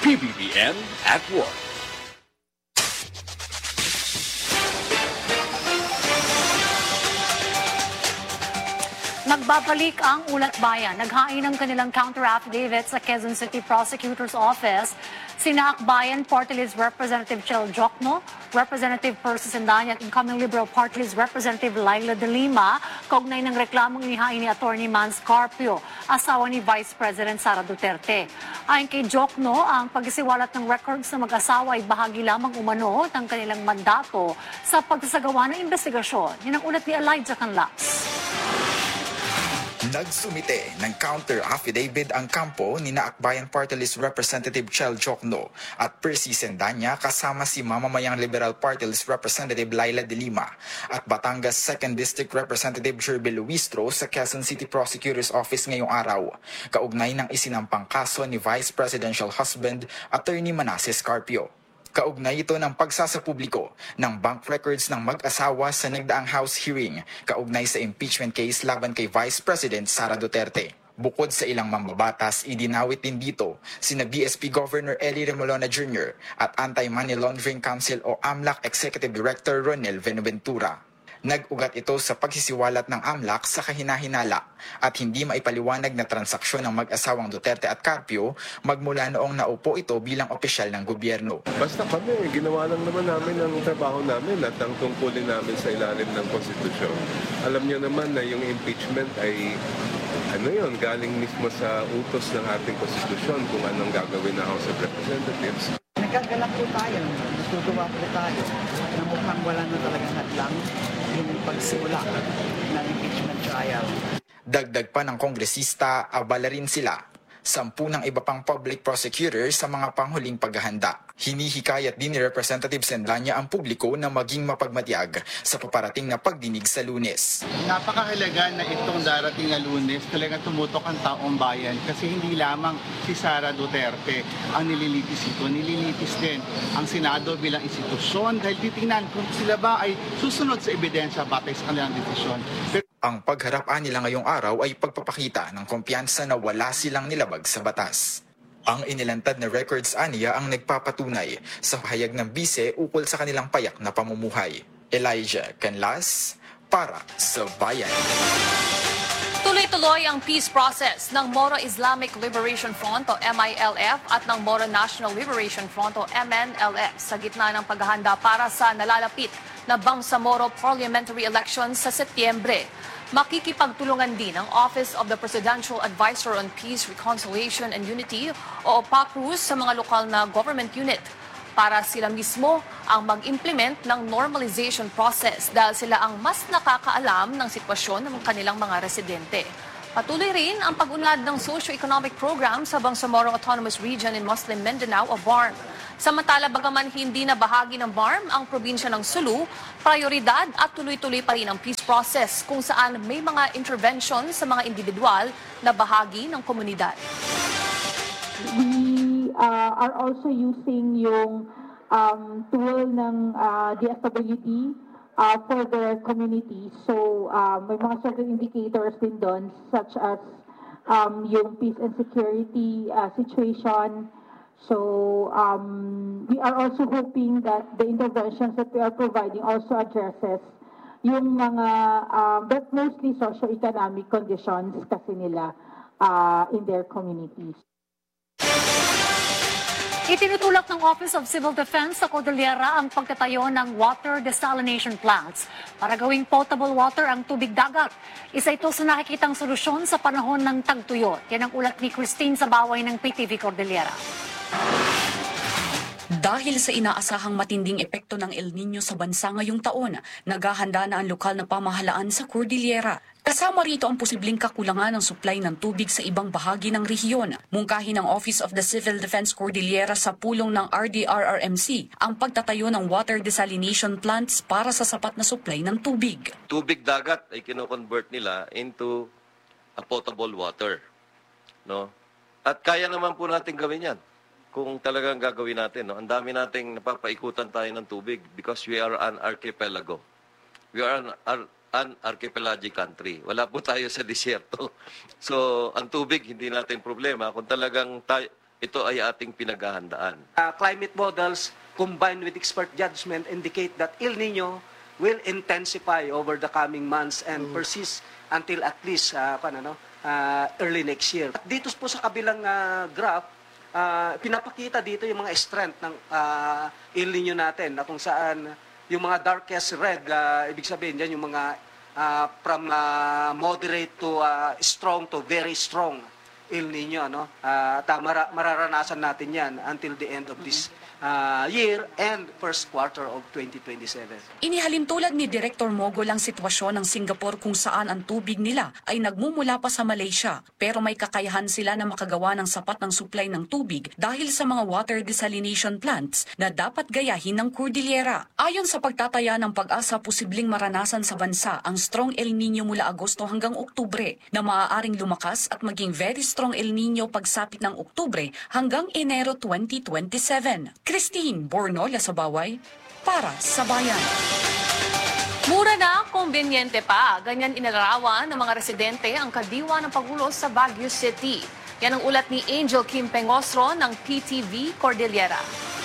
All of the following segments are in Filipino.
PBBM at Work. Nagbabalik ang Ulat Bayan. Naghain ng kanilang counter-affidavit sa Quezon City Prosecutor's Office sina Akbayan Party List Representative Chel Jokno, Representative Percy Sendanya at incoming Liberal Party List Representative Laila de Lima, kaugnay ng reklamong inihain ni Attorney Mans Carpio, asawa ni Vice President Sara Duterte. Ayon kay Jokno, ang pagsiwalat ng records ng mag-asawa ay bahagi lamang umano ng kanilang mandato sa pagsasagawa ng investigasyon. Yan ang ulat ni Elijah Canlas. Nagsumite ng counter-affidavit ang kampo ni Akbayan Party List Representative Chel Jokno at Percy Sendanya kasama si mamamayang Liberal Party List Representative Laila de Lima at Batangas 2nd District Representative Jerby Luistro sa Quezon City Prosecutor's Office ngayong araw, kaugnay ng isinampang kaso ni Vice Presidential Husband Attorney Manasseh Carpio. Kaugnay ito ng pagsasapubliko ng bank records ng mag-asawa sa nagdaang House hearing kaugnay sa impeachment case laban kay Vice President Sara Duterte. Bukod sa ilang mambabatas, idinawit din dito sina BSP Governor Eli Remolona Jr. at Anti-Money Laundering Council o AMLAC Executive Director Ronel Venuventura. Nag-ugat ito sa pagsisiwalat ng AMLAC sa kahinahinala at hindi maipaliwanag na transaksyon ng mag-asawang Duterte at Carpio magmula noong naupo ito bilang opisyal ng gobyerno. Basta kami, ginawa lang naman namin ang trabaho namin at ang tungkulin namin sa ilalim ng konstitusyon. Alam niyo naman na yung impeachment ay galing mismo sa utos ng ating konstitusyon kung anong gagawin ng House of Representatives. Nagkagalak po tayo, natutuwa po tayo na mukhang wala na talagang hadlang yung pagsimula ng impeachment trial. Dagdag pa ng kongresista, abala rin sila 10 ng iba pang public prosecutors sa mga panghuling paghahanda. Hinihikayat din ni Representative Sendanya ang publiko na maging mapagmatyag sa paparating na pagdinig sa Lunes. Napakahalaga na itong darating na Lunes talagang tumutok ang taong bayan kasi hindi lamang si Sara Duterte ang nililitis ito. Nililitis din ang Senado bilang institusyon dahil titingnan kung sila ba ay susunod sa ebidensya batay sa kanilang desisyon. Ang pagharapaan nila ngayong araw ay pagpapakita ng kumpiyansa na wala silang nilabag sa batas. Ang inilantad na records aniya ang nagpapatunay sa pahayag ng bise ukol sa kanilang payak na pamumuhay. Elijah Canlas para sa Bayan. Tuloy-tuloy ang peace process ng Moro Islamic Liberation Front o MILF at ng Moro National Liberation Front o MNLF sa gitna ng paghahanda para sa nalalapit na Bangsamoro Parliamentary Elections sa Setyembre. Makikipagtulungan din ang Office of the Presidential Advisor on Peace, Reconciliation and Unity o OPACRUS sa mga lokal na government unit para sila mismo ang mag-implement ng normalization process dahil sila ang mas nakakaalam ng sitwasyon ng kanilang mga residente. Patuloy rin ang pag-unlad ng socio-economic program sa Bangsamoro Autonomous Region in Muslim Mindanao o BARM. Samantala, bagaman hindi na bahagi ng BARM ang probinsya ng Sulu, prioridad at tuloy-tuloy pa rin ang peace process kung saan may mga intervention sa mga individual na bahagi ng komunidad. We are also using yung tool ng DSWD for the community. So may mga certain indicators din doon such as yung peace and security situation. So we are also hoping that the interventions that we are providing also addresses yung mga but mostly socio-economic conditions kasi nila in their communities. Itinutulak ng Office of Civil Defense sa Cordillera ang pagtatayo ng water desalination plants para gawing potable water ang tubig dagat. Isa ito sa nakikitang solusyon sa panahon ng tagtuyot. Yan ang ulat ni Christine Sabaway ng PTV Cordillera. Dahil sa inaasahang matinding epekto ng El Nino sa bansa ngayong taon, naghahanda na ang lokal na pamahalaan sa Cordillera. Kasama rito ang posibleng kakulangan ng supply ng tubig sa ibang bahagi ng rehiyon. Mungkahi ng Office of the Civil Defense Cordillera sa pulong ng RDRRMC ang pagtatayo ng water desalination plants para sa sapat na supply ng tubig. Tubig dagat ay kino-convert nila into a potable water. No? At kaya naman po natin gawin yan kung talagang gagawin natin. No? Ang dami nating napapaikutan tayo ng tubig because we are an archipelago. We are an archipelagic country. Wala po tayo sa disyerto. So, ang tubig, hindi natin problema. Kung talagang ito ay ating pinaghahandaan. Climate models combined with expert judgment indicate that El Nino will intensify over the coming months and persist until at least early next year. At dito po sa kabilang graph, pinapakita dito yung mga strength ng El Nino natin na kung saan yung mga darkest red, ibig sabihin dyan yung mga from moderate to strong to very strong El Nino. Mararanasan natin yan until the end of this year and first quarter of 2027. Inihalin tulad ni Director Mogol ang sitwasyon ng Singapore kung saan ang tubig nila ay nagmumula pa sa Malaysia pero may kakayahan sila na makagawa ng sapat ng supply ng tubig dahil sa mga water desalination plants na dapat gayahin ng Cordillera. Ayon sa pagtataya ng Pag-asa, posibleng maranasan sa bansa ang strong El Nino mula Agosto hanggang Oktubre na maaaring lumakas at maging very strong El Nino pagsapit ng Oktubre hanggang Enero 2027. Christine Bornola sa Baway, para sa Bayan. Mura na, kumbinyente pa. Ganyan inilarawan ng mga residente ang kadiwa ng Pangulo sa Baguio City. Yan ang ulat ni Angel Kim Pengosro ng PTV Cordillera.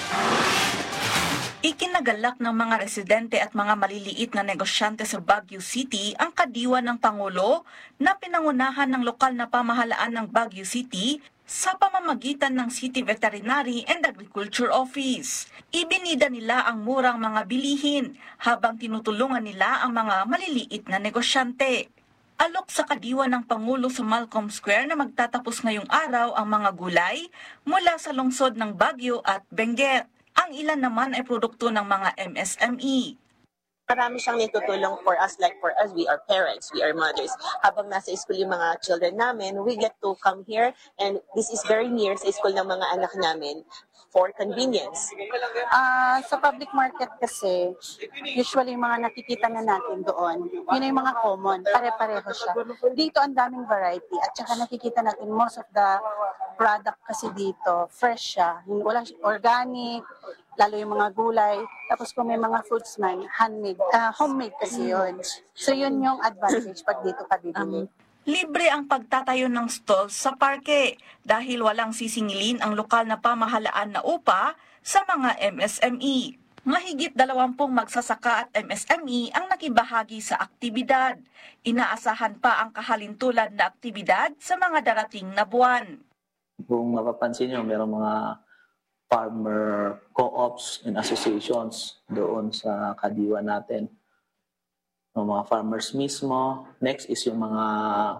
Ikinagalak ng mga residente at mga maliliit na negosyante sa Baguio City ang kadiwa ng Pangulo na pinangunahan ng lokal na pamahalaan ng Baguio City sa pamamagitan ng City Veterinary and Agriculture Office. Ibinida nila ang murang mga bilihin habang tinutulungan nila ang mga maliliit na negosyante. Alok sa kadiwa ng Pangulo sa Malcolm Square na magtatapos ngayong araw ang mga gulay mula sa lungsod ng Baguio at Benguet. Ang ilan naman ay produkto ng mga MSME. Marami siyang nitutulong for us, like for us, we are parents, we are mothers. Habang nasa school yung mga children namin, we get to come here and this is very near sa school ng mga anak namin for convenience. Sa public market kasi, usually yung mga nakikita na natin doon, yun yung mga common, pare-pareho siya. Dito ang daming variety at saka nakikita natin most of the product kasi dito, fresh siya. Walang organic, lalo yung mga gulay. Tapos kung may mga fruits man, handmade, homemade kasi yun. So yun yung advantage pag dito ka bibili. Libre ang pagtatayo ng stalls sa parke dahil walang sisingilin ang lokal na pamahalaan na upa sa mga MSME. Mahigit 20 magsasaka at MSME ang nakibahagi sa aktibidad. Inaasahan pa ang kahalintulad na aktibidad sa mga darating na buwan. Kung mapapansin nyo, mayroong mga farmer co-ops and associations doon sa kadiwa natin. Yung mga farmers mismo. Next is yung mga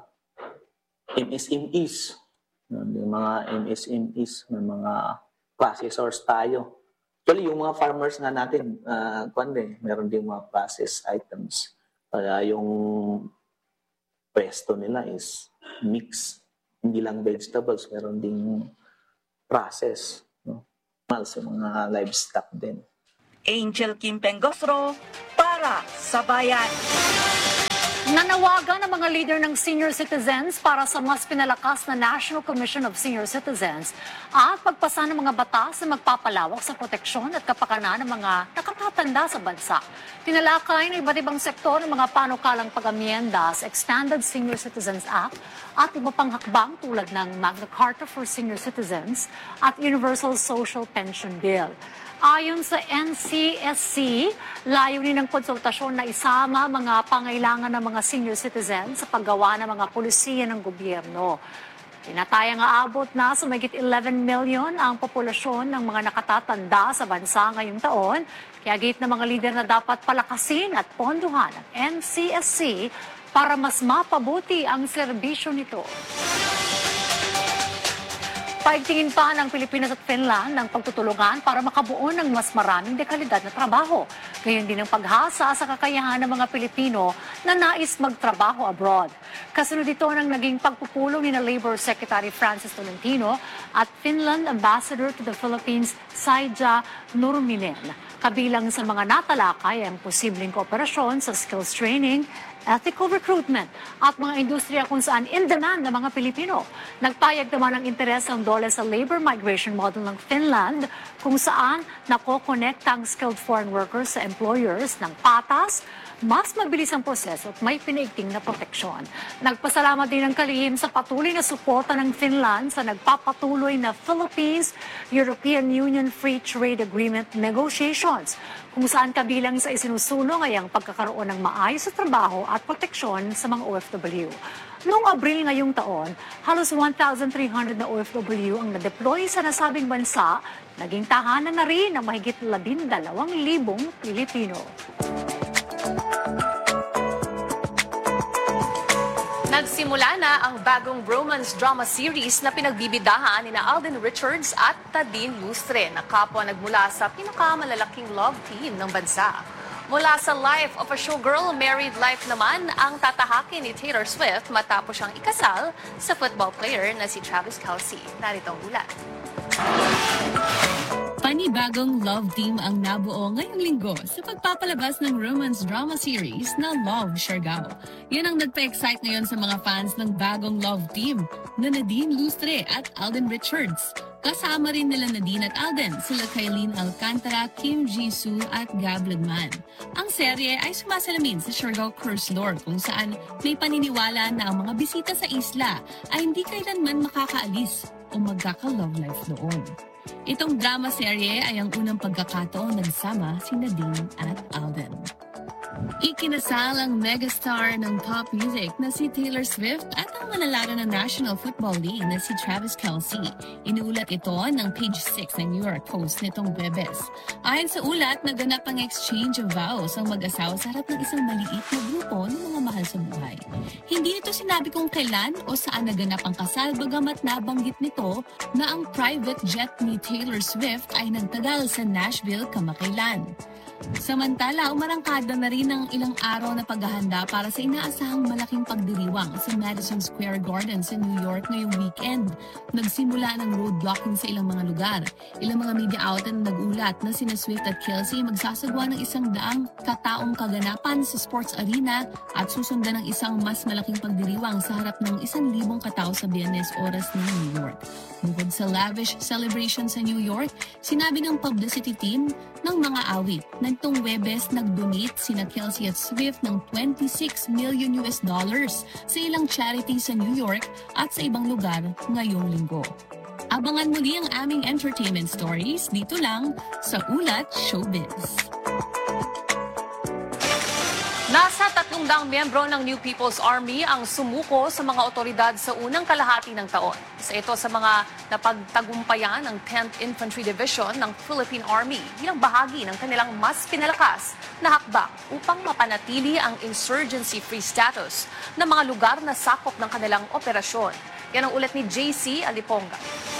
MSMEs. Yung mga MSMEs, may mga processors tayo. Actually, yung mga farmers nga natin, meron din mga processed items. Kaya yung pwesto nila is mix. Hindi lang vegetables, meron ding process. Sa mga livestock din. Angel Kim Pengosro, para sa Bayan. Nanawagan ng mga leader ng senior citizens para sa mas pinalakas na National Commission of Senior Citizens at pagpasa ng mga batas na magpapalawak sa proteksyon at kapakanan ng mga nakatatanda sa bansa. Tinalakay ng iba't ibang sektor ng mga panukalang pag-amyenda sa Expanded Senior Citizens Act at iba pang hakbang tulad ng Magna Carta for Senior Citizens at Universal Social Pension Bill. Ayon sa NCSC, layunin ng konsultasyon na isama mga pangailangan ng mga senior citizens sa paggawa ng mga pulisiya ng gobyerno. Tinatayang aabot na sa mahigit 11 million ang populasyon ng mga nakatatanda sa bansa ngayong taon, kaya gate ng mga lider na dapat palakasin at ponduhan ang NCSC para mas mapabuti ang serbisyo nito. Paigtingin pa ng Pilipinas at Finland ang pagtutulungan para makabuo ng mas maraming dekalidad na trabaho. Gayon din ang paghasa sa kakayahan ng mga Pilipino na nais magtrabaho abroad. Kasunod ito ng naging pagpupulong ni Labor Secretary Francis Tolentino at Finland Ambassador to the Philippines, Saija Nurminen. Kabilang sa mga natalakay ang posibleng kooperasyon sa skills training, ethical recruitment at mga industriya kung saan in-demand ng mga Pilipino. Nagpayag naman ang interes ng DOLE sa labor migration model ng Finland kung saan nakokonekta ang skilled foreign workers sa employers ng patas, mas mabilis ang proseso at may pinaigting na proteksyon. Nagpasalamat din ng kalihim sa patuloy na suporta ng Finland sa nagpapatuloy na Philippines-European Union Free Trade Agreement negotiations, kung saan kabilang sa isinusulong ay ang pagkakaroon ng maayos na trabaho at proteksyon sa mga OFW. Noong Abril ngayong taon, halos 1,300 na OFW ang na-deploy sa nasabing bansa, naging tahanan na rin ng mahigit 12,000 Pilipino. Nagsimula na ang bagong romance drama series na pinagbibidahan ni Alden Richards at Nadine Lustre na kapwa nagmula sa pinakamalalaking love team ng bansa. Mula sa Life of a Showgirl, Married Life naman ang tatahakin ni Taylor Swift matapos siyang ikasal sa football player na si Travis Kelce. Narito ang ulat. Panibagong love team ang nabuo ngayong linggo sa pagpapalabas ng romance drama series na Love, Siargao. Yan ang nagpa-excite ngayon sa mga fans ng bagong love team na Nadine Lustre at Alden Richards. Kasama rin nila Nadine at Alden, sila Kylene Alcantara, Kim Jisoo at Gab Lagman. Ang serye ay sumasalamin sa Siargao Curse Lore kung saan may paniniwala na ang mga bisita sa isla ay hindi kailanman makakaalis o magkaka-love life doon. Itong drama serye ay ang unang pagkakataon nagsama si Nadine at Alden. Ikinasal ang megastar ng pop music na si Taylor Swift at ang manlalaro ng National Football League na si Travis Kelce. Inuulat ito ng page 6 ng New York Post nitong Bebes. Ayon sa ulat, naganap ang exchange of vows ang mag-asawa sa harap ng isang maliit na grupo ng mga mahal sa buhay. Hindi ito sinabi kung kailan o saan naganap ang kasal, bagamat nabanggit nito na ang private jet ni Taylor Swift ay nagtagal sa Nashville kamakailan. Samantala, umarangkada na rin ng ilang araw na paghahanda para sa inaasahang malaking pagdiriwang sa Madison Square Garden sa New York ngayong weekend. Nagsimula ng roadblocking sa ilang mga lugar. Ilang mga media outlet na nag-ulat na sina Swift at Kelce magsasagawa ng 100 kataong kaganapan sa sports arena at susundan ng isang mas malaking pagdiriwang sa harap ng 1,000 katao sa Biyernes oras ng New York. Bukod sa lavish celebration sa New York, sinabi ng publicity team ng mga awit na nitong Webes nag-donate sina Kelce at Swift ng $26 million sa ilang charity sa New York at sa ibang lugar ngayong linggo. Abangan muli ang aming entertainment stories dito lang sa Ulat Showbiz. Nasa 300 miyembro ng New People's Army ang sumuko sa mga otoridad sa unang kalahati ng taon. Isa ito sa mga napagtagumpayan ng 10th Infantry Division ng Philippine Army bilang bahagi ng kanilang mas pinalakas na hakbang upang mapanatili ang insurgency-free status ng mga lugar na sakop ng kanilang operasyon. Yan ang ulat ni JC Aliponga.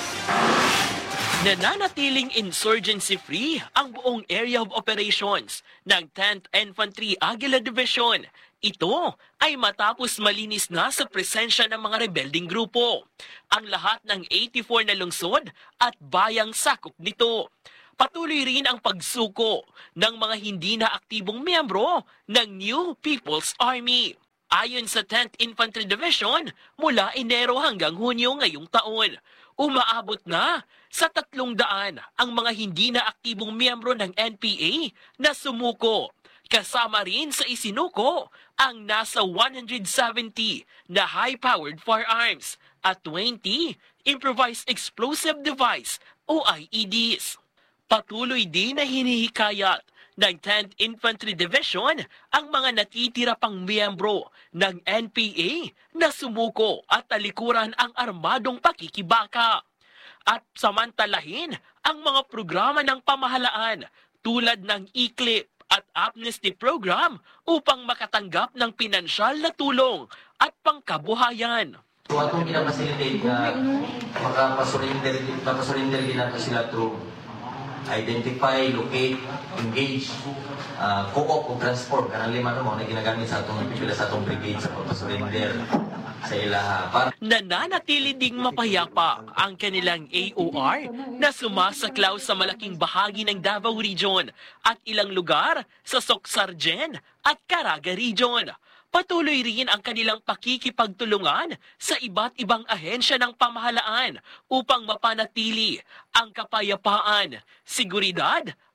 Nananatiling insurgency-free ang buong area of operations ng 10th Infantry Aguila Division. Ito ay matapos malinis na sa presensya ng mga rebelding grupo. Ang lahat ng 84 na lungsod at bayang sakop nito. Patuloy rin ang pagsuko ng mga hindi na aktibong miyembro ng New People's Army. Ayon sa 10th Infantry Division, mula Enero hanggang Hunyo ngayong taon, umaabot na sa 300 ang mga hindi na aktibong miyembro ng NPA na sumuko. Kasama rin sa isinuko ang nasa 170 na high-powered firearms at 20 improvised explosive device o IEDs. Patuloy din na hinihikayat ng 10th Infantry Division ang mga natitira pang miyembro ng NPA na sumuko at talikuran ang armadong pakikibaka. At samantalahin ang mga programa ng pamahalaan tulad ng ECLIP at Amnesty Program upang makatanggap ng pinansyal na tulong at pangkabuhayan. So atong pinapasilitate na makapasurrender din nato sila to identify, locate, engage, co-op o transform. Kanang lima mo na ginagamit sa atong pipila sa atong brigade sa pagpasurrender sa ilaha. Nananatili ding mapayapa ang kanilang AOR na sumasaklaw sa malaking bahagi ng Davao Region at ilang lugar sa Socsargen at Caraga Region. Patuloy rin ang kanilang pakikipagtulungan sa iba't ibang ahensya ng pamahalaan upang mapanatili ang kapayapaan, seguridad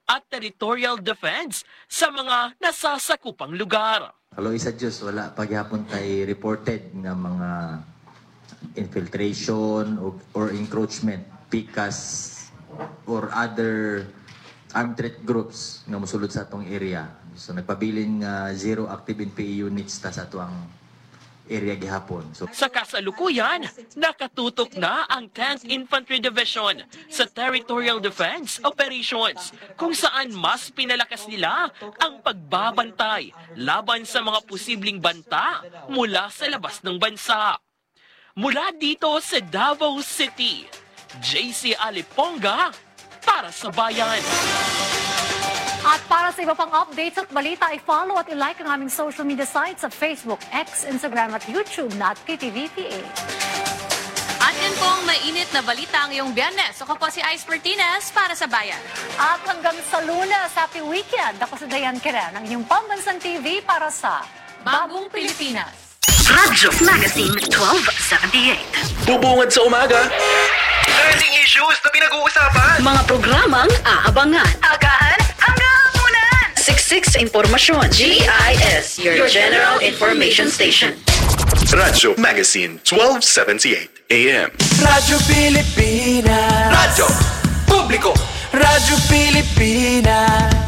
at territorial defense sa mga nasasakupang lugar. Hello, isa Diyos, wala pagyapon tayo reported ng mga infiltration or encroachment, PICAS or other armed threat groups na musulod sa atong area. So nagpabiling zero active NPA units ta sa atong area gihapon. So, sa kasalukuyan, nakatutok na ang 10th Infantry Division sa Territorial Defense Operations kung saan mas pinalakas nila ang pagbabantay laban sa mga posibleng banta mula sa labas ng bansa. Mula dito sa Davao City, JC Aliponga para sa Bayan. At para sa iba pang updates at balita, i-follow at i-like ang aming social media sites sa Facebook, X, Instagram at YouTube na @KTVPA. At yan po ang mainit na balita ang iyong Biyernes. Ako po si Ice Martinez para sa Bayan. At hanggang sa Lunes, happy weekend. Ako si Dayan Keren, ang inyong pambansang TV para sa Bagong Pilipinas. Radyo Magazine 1278. Bubungad sa umaga. Trending issues na pinag-uusapan. Mga programang aabangan. Agahan hanggang hapunan. Siksik sa impormasyon. GIS, your General Information Station. Radyo Magazine 1278 AM. Radyo Pilipinas. Radyo Publiko. Radyo Pilipinas.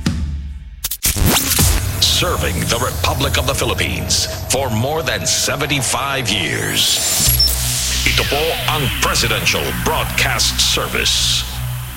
Serving the Republic of the Philippines for more than 75 years. Ito po ang Presidential Broadcast Service.